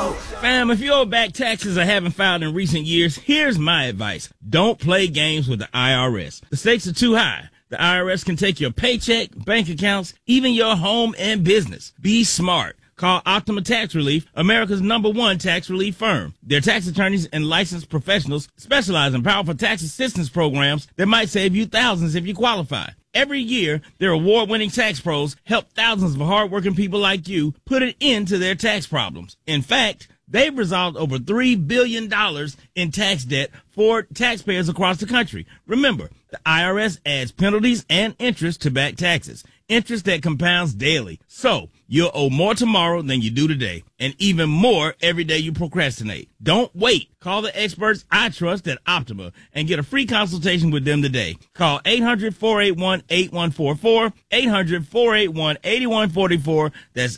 Fam, if you owe back taxes or haven't filed in recent years, here's my advice. Don't play games with the IRS. The stakes are too high. The IRS can take your paycheck, bank accounts, even your home and business. Be smart. Call Optima Tax Relief, America's #1 tax relief firm. Their tax attorneys and licensed professionals specialize in powerful tax assistance programs that might save you thousands if you qualify. Every year, their award-winning tax pros help thousands of hardworking people like you put an end to their tax problems. In fact, they've resolved over $3 billion in tax debt for taxpayers across the country. Remember, the IRS adds penalties and interest to back taxes, interest that compounds daily. So, you'll owe more tomorrow than you do today, and even more every day you procrastinate. Don't wait. Call the experts I trust at Optima and get a free consultation with them today. Call 800-481-8144, 800-481-8144. That's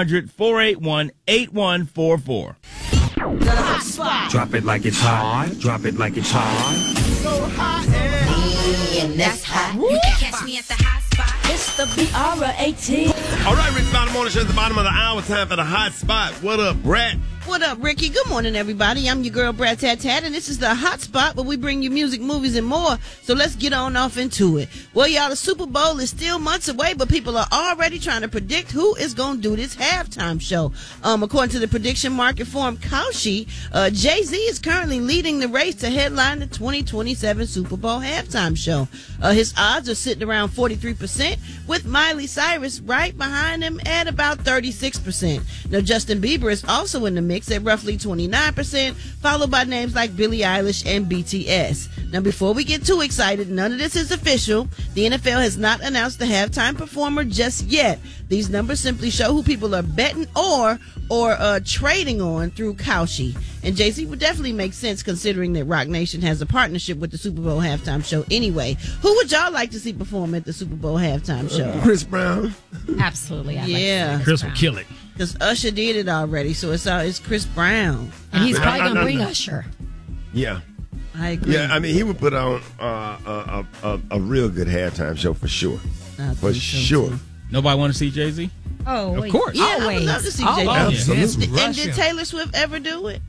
800-481-8144. The hot spot. Drop it like it's hot. Drop it like it's hot. So hot and that's hot. You can catch me at the hot spot. It's the BR18. All right, Rick Smiley Morning Show at the bottom of the hour. Time for the hot spot. What up, Brett? What up, Ricky? Good morning, everybody. I'm your girl, Brad Tat Tat, and this is the hot spot where we bring you music, movies, and more. So let's get on off into it. Well, y'all, the Super Bowl is still months away, but people are already trying to predict who is going to do this halftime show. According to the prediction market firm Kalshi, Jay-Z is currently leading the race to headline the 2027 Super Bowl halftime show. His odds are sitting around 43%, with Miley Cyrus right behind him at about 36%. Now, Justin Bieber is also in the mix at roughly 29%, followed by names like Billie Eilish and BTS. Now, before we get too excited, none of this is official. The NFL has not announced the halftime performer just yet. These numbers simply show who people are betting or trading on through Kalshi. And Jay-Z would definitely make sense considering that Roc Nation has a partnership with the Super Bowl halftime show anyway. Who would y'all like to see perform at the Super Bowl halftime show? Chris Brown. Absolutely. I'd Yeah. like to see Chris will kill it. Because Usher did it already, so it's Chris Brown. And he's probably going to I- bring Usher. Yeah. I agree. Yeah, I mean, he would put on a real good halftime show for sure. I For think so, sure. too. Nobody want to see Jay-Z? Oh, Of course. Yeah, I would Always. love to see Always. Jay-Z. Absolutely. And did Taylor Swift ever do it?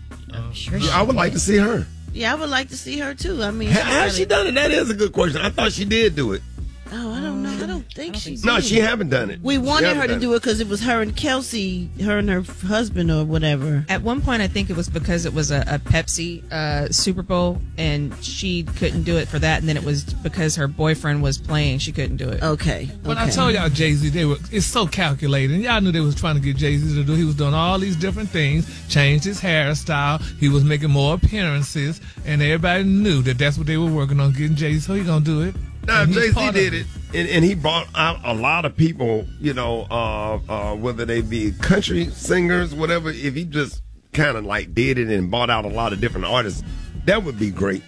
Sure Yeah, I would like to see her. Yeah, I would like to see her too. I mean, Has she done it? That is a good question. I thought she did do it. Oh, I don't know. I don't think she did. No, she haven't done it. We wanted her to it. do it because it was her and Kelsey, her and her husband or whatever. At one point, I think it was because it was a Pepsi Super Bowl, and she couldn't do it for that. And then it was because her boyfriend was playing; she couldn't do it. Okay. But I okay. told y'all Jay-Z, it's so calculated. And y'all knew they was trying to get Jay-Z to do. He was doing all these different things, changed his hairstyle. He was making more appearances, and everybody knew that that's what they were working on, getting Jay-Z. So he gonna do it. Now, And he's Jay-Z part of did it, and he brought out a lot of people, you know, whether they be country singers, whatever. If he just kind of like did it and brought out a lot of different artists, that would be great.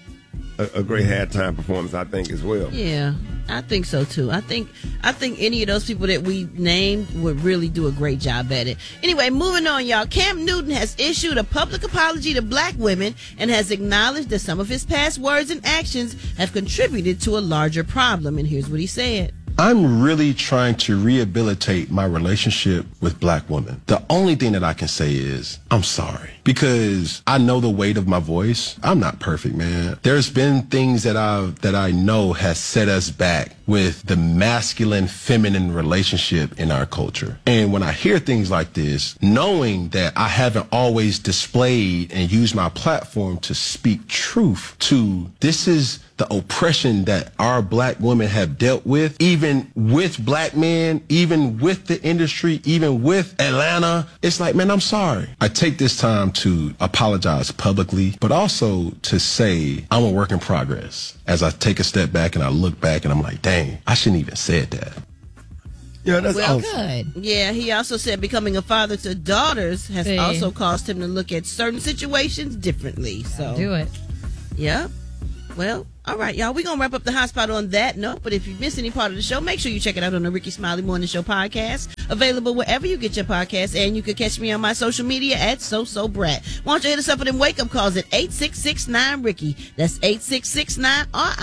A great halftime performance, I think, as well. Yeah, I think so too. I think any of those people that we named would really do a great job at it. Anyway, moving on, y'all. Cam Newton has issued a public apology to black women and has acknowledged that some of his past words and actions have contributed to a larger problem. And here's what he said. I'm really trying to rehabilitate my relationship with black women. The only thing that I can say is I'm sorry, because I know the weight of my voice. I'm not perfect, man. There's been things that I know has set us back with the masculine feminine relationship in our culture. And when I hear things like this, knowing that I haven't always displayed and used my platform to speak truth to, this is the oppression that our black women have dealt with, even with black men, even with the industry, even with Atlanta. It's like, man, I'm sorry. I take this time to apologize publicly, but also to say I'm a work in progress. As I take a step back and I look back and I'm like, dang, I shouldn't even said that. Yeah, that's Well, awesome. Good. Yeah, he also said becoming a father to daughters has See. also caused him to look at certain situations differently. So Do it. yeah. Well, all right, y'all. We're going to wrap up the hot spot on that note. But if you miss any part of the show, make sure you check it out on the Ricky Smiley Morning Show podcast. Available wherever you get your podcasts. And you can catch me on my social media at SoSoBrat. Why don't you hit us up with them wake-up calls at 866-9-RICKY. That's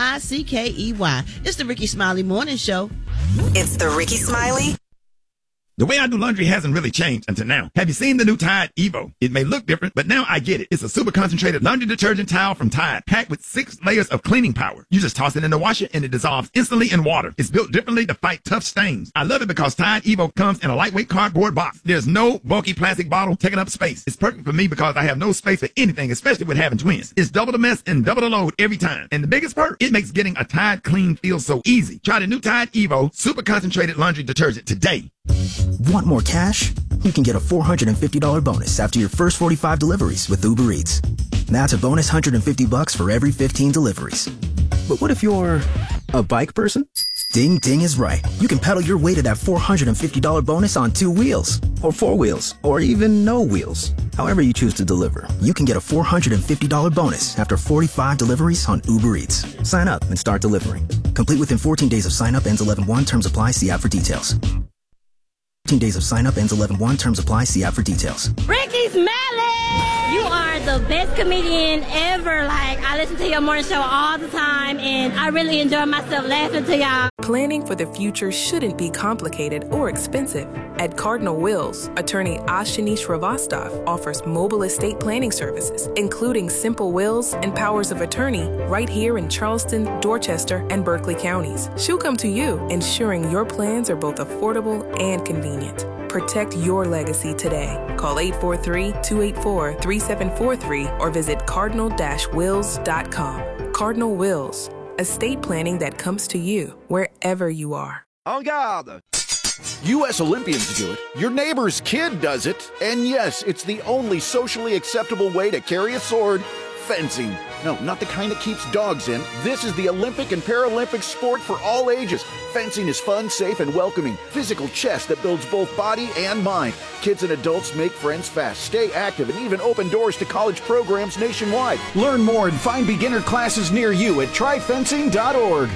866-9-RICKEY. It's the Ricky Smiley Morning Show. It's the Ricky Smiley The way I do laundry hasn't really changed until now. Have you seen the new Tide Evo? It may look different, but now I get it. It's a super concentrated laundry detergent towel from Tide, packed with 6 layers of cleaning power. You just toss it in the washer and it dissolves instantly in water. It's built differently to fight tough stains. I love it because Tide Evo comes in a lightweight cardboard box. There's no bulky plastic bottle taking up space. It's perfect for me because I have no space for anything, especially with having twins. It's double the mess and double the load every time. And the biggest part, it makes getting a Tide clean feel so easy. Try the new Tide Evo super concentrated laundry detergent today. Want more cash? You can get a $450 bonus after your first 45 deliveries with Uber Eats. That's a bonus $150 for every 15 deliveries. But what if you're a bike person? Ding Ding is right. You can pedal your way to that $450 bonus on 2 wheels, or 4 wheels, or even no wheels. However you choose to deliver, you can get a $450 bonus after 45 deliveries on Uber Eats. Sign up and start delivering. Complete within 14 days of sign up, ends 11/1. Terms apply. See app for details. 14 days of sign up, ends 11/1. Terms apply. See app for details. Ricky Smiley! You are the best comedian ever. Like, I listen to your morning show all the time, and I really enjoy myself laughing to y'all. Planning for the future shouldn't be complicated or expensive. At Cardinal Wills, attorney Ashini Shrivastava offers mobile estate planning services, including simple wills and powers of attorney right here in Charleston, Dorchester, and Berkeley counties. She'll come to you, ensuring your plans are both affordable and convenient. Protect your legacy today. Call 843-284-3743 or visit cardinal-wills.com. Cardinal Wills, estate planning that comes to you wherever you are. En garde! U.S. Olympians do it, your neighbor's kid does it, and yes, it's the only socially acceptable way to carry a sword, fencing. No, not the kind that keeps dogs in. This is the Olympic and Paralympic sport for all ages. Fencing is fun, safe, and welcoming. Physical chess that builds both body and mind. Kids and adults make friends fast, stay active, and even open doors to college programs nationwide. Learn more and find beginner classes near you at tryfencing.org.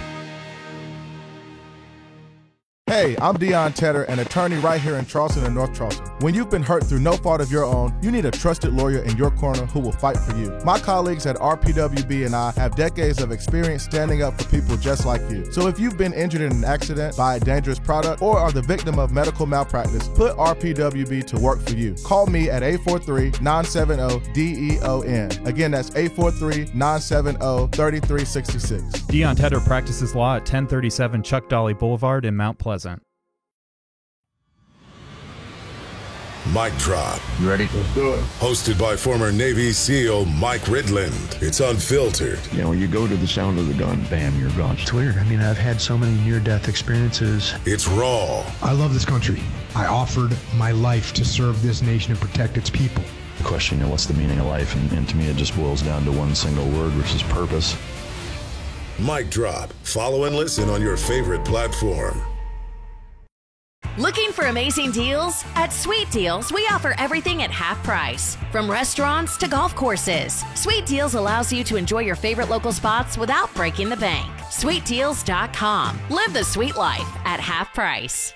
Hey, I'm Deion Tedder, an attorney right here in Charleston and North Charleston. When you've been hurt through no fault of your own, you need a trusted lawyer in your corner who will fight for you. My colleagues at RPWB and I have decades of experience standing up for people just like you. So if you've been injured in an accident, by a dangerous product, or are the victim of medical malpractice, put RPWB to work for you. Call me at 843-970-DEON. Again, that's 843-970-3366. Deion Tedder practices law at 1037 Chuck Dolly Boulevard in Mount Pleasant. Mic Drop. You ready? Let's do it. Hosted by former Navy SEAL Mike Ridland. It's unfiltered. You know, when you go to the sound of the gun, bam, you're gone. It's weird. I mean, I've had so many near-death experiences. It's raw. I love this country. I offered my life to serve this nation and protect its people. The question, you know, what's the meaning of life? And to me, it just boils down to one single word, which is purpose. Mic Drop. Follow and listen on your favorite platform. Looking for amazing deals? At Sweet Deals, we offer everything at half price. From restaurants to golf courses, Sweet Deals allows you to enjoy your favorite local spots without breaking the bank. SweetDeals.com. Live the sweet life at half price.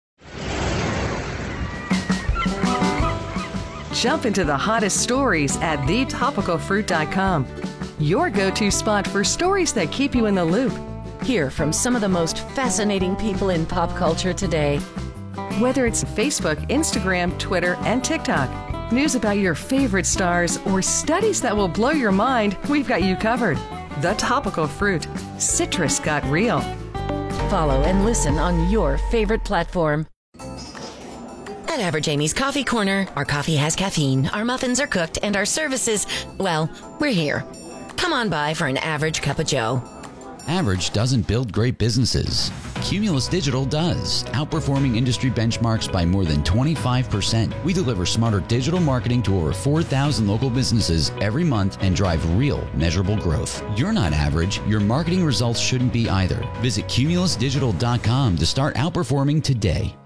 Jump into the hottest stories at thetopicalfruit.com. Your go-to spot for stories that keep you in the loop. Hear from some of the most fascinating people in pop culture today. Whether it's Facebook, Instagram, Twitter, and TikTok, news about your favorite stars, or studies that will blow your mind, we've got you covered. The Topical Fruit. Citrus got real. Follow and listen on your favorite platform. At Average Amy's Coffee Corner, our coffee has caffeine, our muffins are cooked, and our services, well, we're here. Come on by for an average cup of joe. Average doesn't build great businesses. Cumulus Digital does, outperforming industry benchmarks by more than 25%. We deliver smarter digital marketing to over 4,000 local businesses every month and drive real, measurable growth. You're not average. Your marketing results shouldn't be either. Visit cumulusdigital.com to start outperforming today.